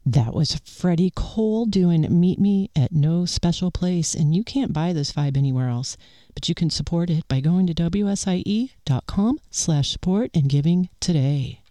That was Freddie Cole doing Meet Me at No Special Place, and you can't buy this vibe anywhere else, but you can support it by going to WSIE.com/support and giving today.